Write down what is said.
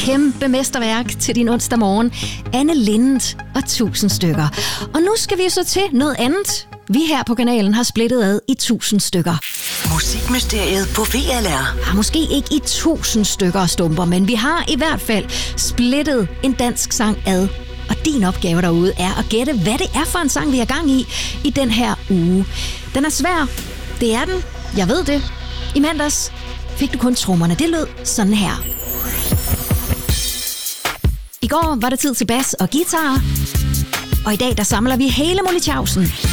kæmpe mesterværk til din onsdag morgen. Anne Linnet og 1000 stykker. Og nu skal vi så til noget andet. Vi her på kanalen har splittet ad i 1000 stykker. Musikmysteriet på VLR. Måske ikke i 1000 stykker og stumper, men vi har i hvert fald splittet en dansk sang ad. Og din opgave derude er at gætte, hvad det er for en sang, vi har gang i den her uge. Den er svær. Det er den. Jeg ved det. I mandags fik du kun trommerne. Det lød sådan her. I går var det tid til bas og guitar. Og i dag der samler vi hele molletjavsen.